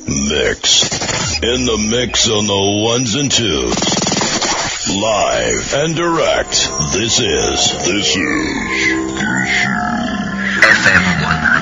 Mix. In the mix on the ones and twos. Live and direct. This is FM 100.